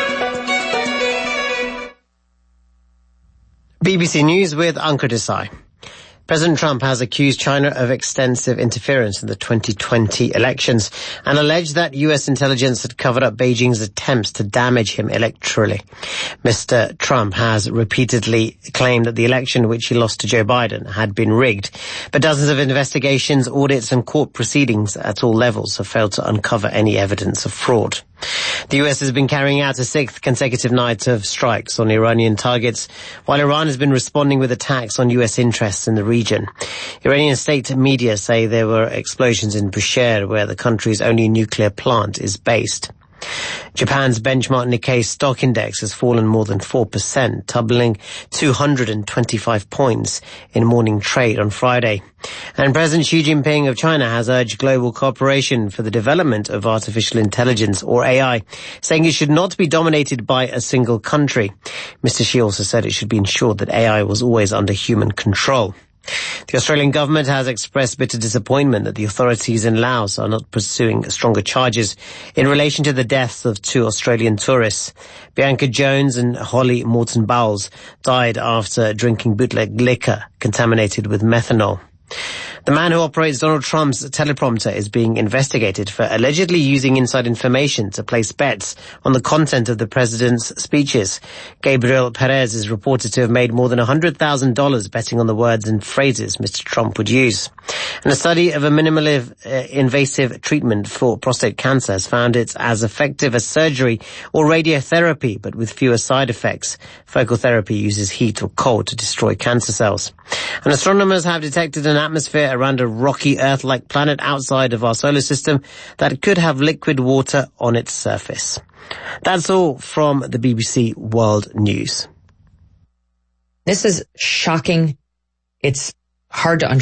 B B C News with Ankur Desai. President Trump has accused China of extensive interference in the twenty twenty elections and alleged that U S intelligence had covered up Beijing's attempts to damage him electorally. Mister Trump has repeatedly claimed that the election, which he lost to Joe Biden, had been rigged. But dozens of investigations, audits and court proceedings at all levels have failed to uncover any evidence of fraud. The U S has been carrying out a sixth consecutive night of strikes on Iranian targets, while Iran has been responding with attacks on U S interests in the region. Iranian state media say there were explosions in Bushehr, where the country's only nuclear plant is based. Japan's benchmark Nikkei stock index has fallen more than four percent, tumbling two hundred twenty-five points in morning trade on Friday. And President Xi Jinping of China has urged global cooperation for the development of artificial intelligence, or A I, saying it should not be dominated by a single country. Mister Xi also said it should be ensured that A I was always under human control. The Australian government has expressed bitter disappointment that the authorities in Laos are not pursuing stronger charges in relation to the deaths of two Australian tourists. Bianca Jones and Holly Morton Bowles died after drinking bootleg liquor contaminated with methanol. The man who operates Donald Trump's teleprompter is being investigated for allegedly using inside information to place bets on the content of the president's speeches. Gabriel Perez is reported to have made more than one hundred thousand dollars betting on the words and phrases Mister Trump would use. And a study of a minimally uh, invasive treatment for prostate cancer has found it's as effective as surgery or radiotherapy, but with fewer side effects. Focal therapy uses heat or cold to destroy cancer cells. And astronomers have detected an atmosphere around a rocky Earth-like planet outside of our solar system that could have liquid water on its surface. That's all from the B B C World News. This is shocking. It's hard to understand.